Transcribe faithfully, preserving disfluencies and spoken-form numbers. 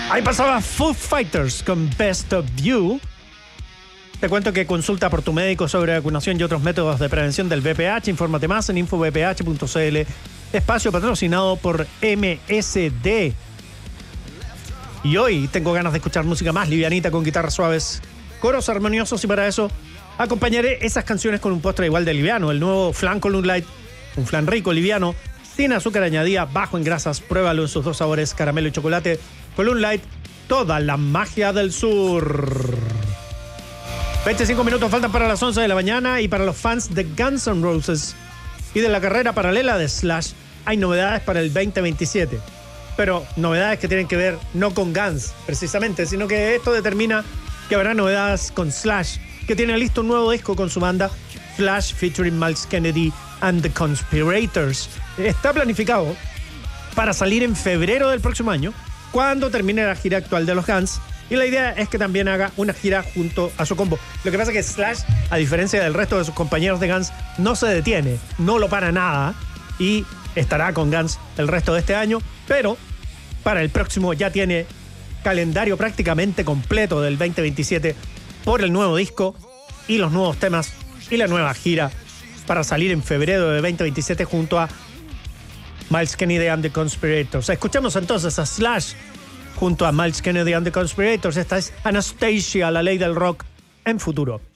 Ahí pasaba Foo Fighters con Best of You. Te cuento que consulta por tu médico sobre vacunación y otros métodos de prevención del V P H. Infórmate más en info v p h punto c l. Espacio patrocinado por M S D. Y hoy tengo ganas de escuchar música más livianita con guitarras suaves, coros armoniosos, y para eso acompañaré esas canciones con un postre igual de liviano. El nuevo flan Column Light, un flan rico, liviano, sin azúcar añadida, bajo en grasas. Pruébalo en sus dos sabores, caramelo y chocolate. Column Light, toda la magia del sur. veinticinco minutos faltan para las once de la mañana, y para los fans de Guns N' Roses y de la carrera paralela de Slash hay novedades para el veinte veintisiete. Pero novedades que tienen que ver no con Guns precisamente, sino que esto determina que habrá novedades con Slash, que tiene listo un nuevo disco con su banda Slash featuring Myles Kennedy and the Conspirators. Está planificado para salir en febrero del próximo año, cuando termine la gira actual de los Guns, y la idea es que también haga una gira junto a su combo. Lo que pasa es que Slash, a diferencia del resto de sus compañeros de Guns, no se detiene, no lo para nada, y estará con Guns el resto de este año, pero para el próximo ya tiene calendario prácticamente completo del veinte veintisiete por el nuevo disco y los nuevos temas y la nueva gira para salir en febrero de veinte veintisiete junto a Myles Kennedy and the Conspirators. Escuchamos entonces a Slash junto a Myles Kennedy and the Conspirators. Esta es Anastacia, la ley del rock en Futuro.